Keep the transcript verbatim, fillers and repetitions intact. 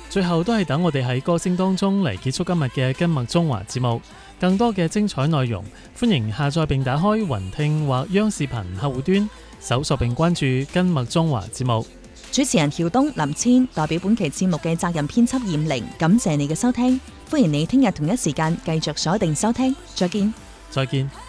最後都係等我哋喺歌聲當中嚟結束今日嘅今麥中華節目。更多嘅精彩內容，歡迎下載並打開雲聽或央視頻客戶端，搜索並關注今麥中華節目。 主持人喬東、林千代表本期節目嘅責任編輯嚴玲，感謝你嘅收聽，歡迎你聽日同一時間繼續鎖定收聽，再見。 再見。